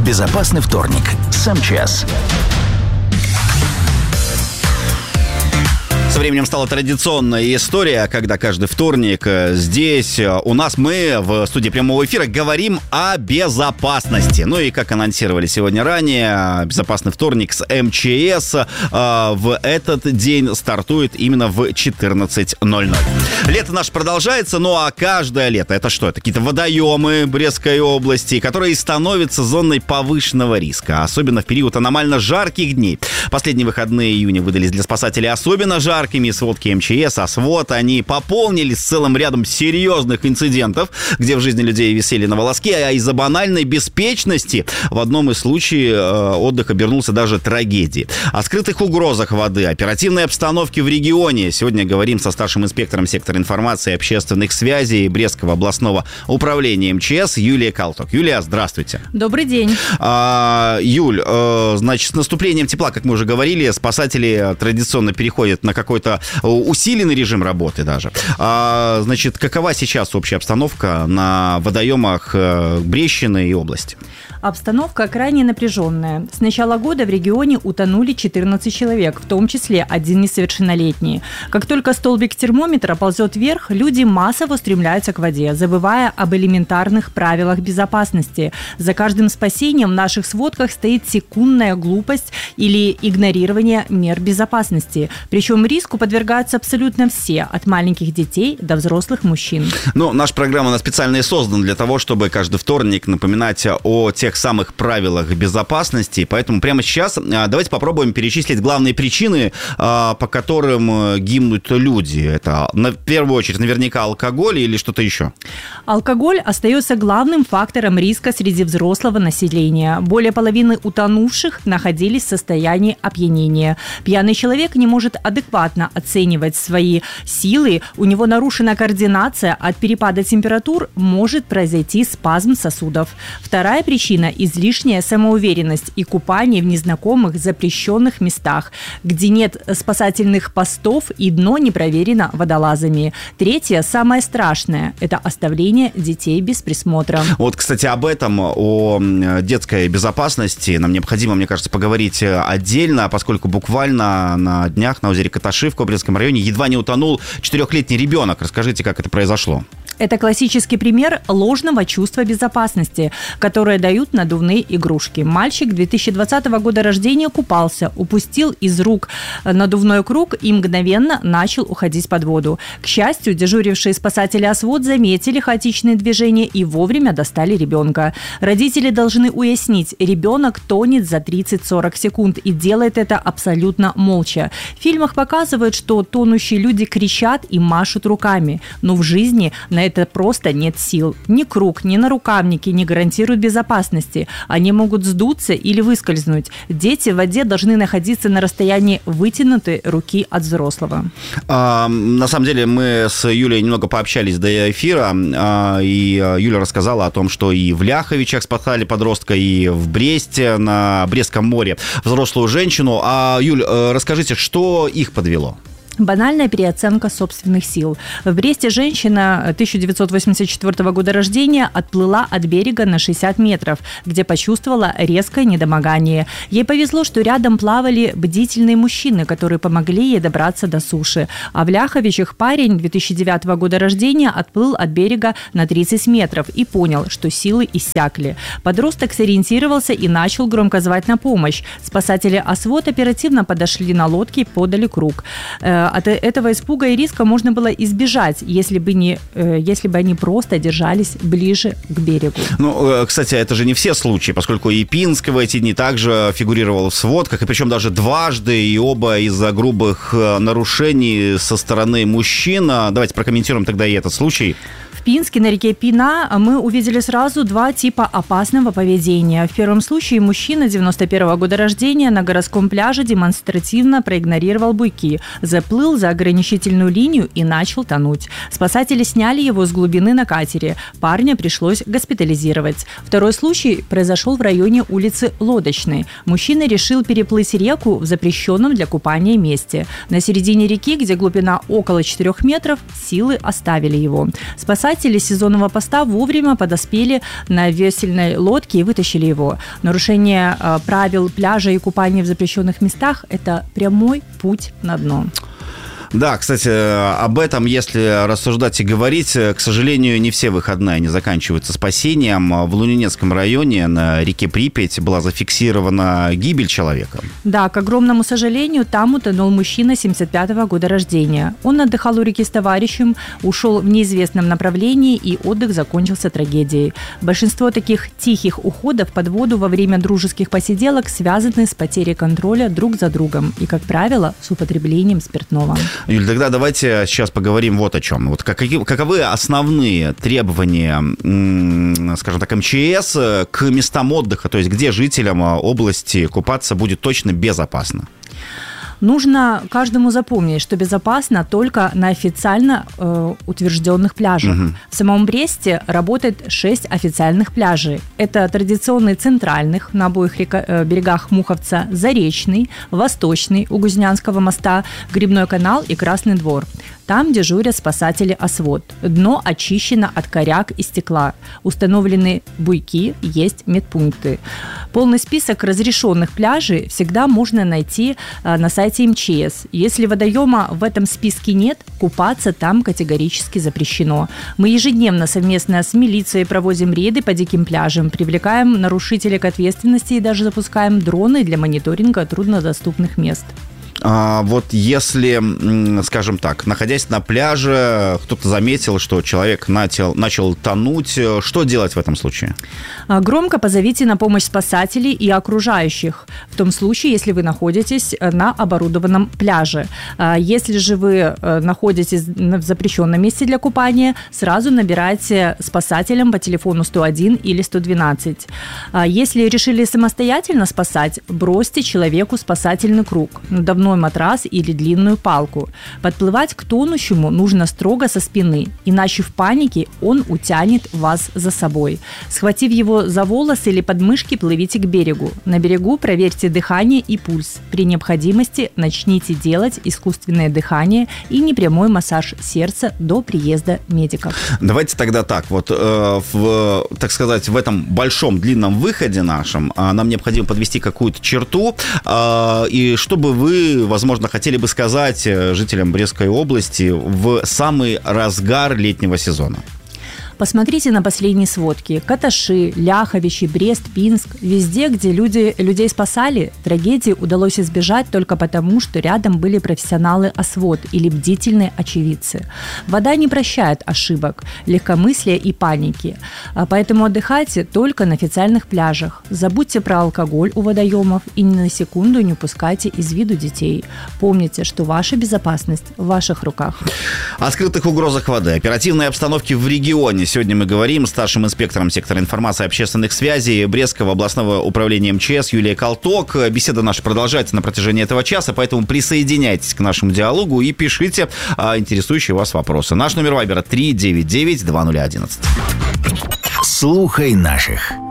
Безопасный вторник с МЧС. Со временем стала традиционная история, когда каждый вторник здесь у нас мы в студии прямого эфира говорим о безопасности. Ну и как анонсировали сегодня ранее, безопасный вторник с МЧС в этот день стартует именно в 14:00. Лето наше продолжается, ну а каждое лето это что? Это какие-то водоемы Брестской области, которые становятся зоной повышенного риска, особенно в период аномально жарких дней. Последние выходные июня выдались для спасателей особенно жаркими. Сводки МЧС, ОСВОД, они пополнились целым рядом серьезных инцидентов, где в жизни людей висели на волоске, а из-за банальной беспечности в одном из случаев отдых обернулся даже трагедией. О скрытых угрозах воды, оперативной обстановке в регионе сегодня говорим со старшим инспектором сектора информации и общественных связей Брестского областного управления МЧС Юлией Калток. Юлия, здравствуйте. Добрый день. Юль, значит, с наступлением тепла, как мы уже говорили, спасатели традиционно переходят на какой-то усиленный режим работы даже. Значит, какова сейчас общая обстановка на водоемах Брестщины и области? Обстановка крайне напряженная. С начала года в регионе утонули 14 человек, в том числе один несовершеннолетний. Как только столбик термометра ползет вверх, люди массово устремляются к воде, забывая об элементарных правилах безопасности. За каждым спасением в наших сводках стоит секундная глупость или игнорирование мер безопасности. Причем риску подвергаются абсолютно все, от маленьких детей до взрослых мужчин. Ну, наша программа специально и создана для того, чтобы каждый вторник напоминать о тех самых правилах безопасности. Поэтому прямо сейчас давайте попробуем перечислить главные причины, по которым гибнут люди. Это, в первую очередь, наверняка алкоголь или что-то еще? Алкоголь остается главным фактором риска среди взрослого населения. Более половины утонувших находились в состоянии опьянения. Пьяный человек не может адекватно оценивать свои силы, у него нарушена координация, от перепада температур может произойти спазм сосудов. Вторая причина – излишняя самоуверенность и купание в незнакомых запрещенных местах, где нет спасательных постов и дно не проверено водолазами. Третья, самое страшное – это оставление детей без присмотра. Вот, кстати, об этом, о детской безопасности нам необходимо, мне кажется, поговорить отдельно, поскольку буквально на днях на озере Каташи в Кобринском районе едва не утонул 4-летний ребенок. Расскажите, как это произошло? Это классический пример ложного чувства безопасности, которое дают надувные игрушки. Мальчик 2020 года рождения купался, упустил из рук надувной круг и мгновенно начал уходить под воду. К счастью, дежурившие спасатели ОСВОД заметили хаотичные движения и вовремя достали ребенка. Родители должны уяснить, ребенок тонет за 30-40 секунд и делает это абсолютно молча. В фильмах показывают, что тонущие люди кричат и машут руками, но в жизни на это просто нет сил. Ни круг, ни нарукавники не гарантируют безопасности. Они могут сдуться или выскользнуть. Дети в воде должны находиться на расстоянии вытянутой руки от взрослого. На самом деле мы с Юлей немного пообщались до эфира, и Юля рассказала о том, что и в Ляховичах спасали подростка, и в Бресте, на Брестском море взрослую женщину. Юль, расскажите, что их подвело? Банальная переоценка собственных сил. В Бресте женщина 1984 года рождения отплыла от берега на 60 метров, где почувствовала резкое недомогание. Ей повезло, что рядом плавали бдительные мужчины, которые помогли ей добраться до суши. А в Ляховичах парень 2009 года рождения отплыл от берега на 30 метров и понял, что силы иссякли. Подросток сориентировался и начал громко звать на помощь. Спасатели ОСВОД оперативно подошли на лодке и подали круг. От этого испуга и риска можно было избежать, если бы они просто держались ближе к берегу. Ну, кстати, это же не все случаи, поскольку и Пинск в эти дни также фигурировал в сводках, и причем даже дважды, и оба из-за грубых нарушений со стороны мужчин. Давайте прокомментируем тогда и этот случай. В Пинске на реке Пина мы увидели сразу два типа опасного поведения. В первом случае мужчина 91 года рождения на городском пляже демонстративно проигнорировал буйки, заплыл за ограничительную линию и начал тонуть. Спасатели сняли его с глубины на катере. Парня пришлось госпитализировать. Второй случай произошел в районе улицы Лодочной. Мужчина решил переплыть реку в запрещенном для купания месте. На середине реки, где глубина около 4 метров, силы оставили его. Спасатели Спасатели сезонного поста вовремя подоспели на весельной лодке и вытащили его. Нарушение правил пляжа и купания в запрещенных местах – это прямой путь на дно. Да, кстати, об этом, если рассуждать и говорить, к сожалению, не все выходные не заканчиваются спасением. В Лунинецком районе на реке Припять была зафиксирована гибель человека. Да, к огромному сожалению, там утонул мужчина 75-го года рождения. Он отдыхал у реки с товарищем, ушел в неизвестном направлении, и отдых закончился трагедией. Большинство таких тихих уходов под воду во время дружеских посиделок связаны с потерей контроля друг за другом и, как правило, с употреблением спиртного. Юль, тогда давайте сейчас поговорим вот о чем. Вот каковы основные требования, скажем так, МЧС к местам отдыха, то есть где жителям области купаться будет точно безопасно? Нужно каждому запомнить, что безопасно только на официально утвержденных пляжах. В самом Бресте работает 6 официальных пляжей. Это традиционный центральных на обоих берегах Муховца, Заречный, Восточный у Гузнянского моста, Грибной канал и Красный двор. Там дежурят спасатели ОСВОД. Дно очищено от коряг и стекла. Установлены буйки, есть медпункты. Полный список разрешенных пляжей всегда можно найти на сайте МЧС. Если водоема в этом списке нет, купаться там категорически запрещено. Мы ежедневно совместно с милицией проводим рейды по диким пляжам, привлекаем нарушителей к ответственности и даже запускаем дроны для мониторинга труднодоступных мест. Вот если, скажем так, находясь на пляже, кто-то заметил, что человек начал тонуть, что делать в этом случае? Громко позовите на помощь спасателей и окружающих, в том случае, если вы находитесь на оборудованном пляже. Если же вы находитесь в запрещенном месте для купания, сразу набирайте спасателям по телефону 101 или 112. Если решили самостоятельно спасать, бросьте человеку спасательный круг, надувной матрас или длинную палку. Подплывать к тонущему нужно строго со спины, иначе в панике он утянет вас за собой. Схватив его за волосы или подмышки, плывите к берегу. На берегу проверьте дыхание и пульс. При необходимости начните делать искусственное дыхание и непрямой массаж сердца до приезда медиков. Давайте тогда так, вот так сказать, в этом большом длинном выходе нашем нам необходимо подвести какую-то черту, и чтобы вы, возможно, хотели бы сказать жителям Брестской области в самый разгар летнего сезона. Посмотрите на последние сводки. Каташи, Ляховичи, Брест, Пинск. Везде, где людей спасали, трагедии удалось избежать только потому, что рядом были профессионалы ОСВОД или бдительные очевидцы. Вода не прощает ошибок, легкомыслия и паники. Поэтому отдыхайте только на официальных пляжах. Забудьте про алкоголь у водоемов и ни на секунду не упускайте из виду детей. Помните, что ваша безопасность в ваших руках. О скрытых угрозах воды, оперативной обстановке в регионе. Сегодня мы говорим с старшим инспектором сектора информации и общественных связей Брестского областного управления МЧС Юлией Колток. Беседа наша продолжается на протяжении этого часа, поэтому присоединяйтесь к нашему диалогу и пишите интересующие вас вопросы. Наш номер вайбера 399-2011. Слухай наших.